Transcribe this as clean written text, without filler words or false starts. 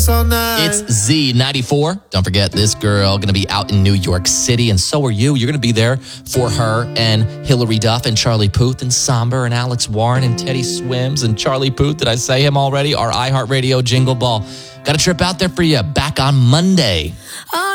all night. It's Z94. Don't forget, this girl going to be out in New York City, and so are you. You're going to be there for her and Hillary Duff and Charlie Puth and Somber and Alex Warren and Teddy Swims and Charlie Puth. Did I say him already? Our iHeartRadio Jingle Ball. Got a trip out there for you back on Monday.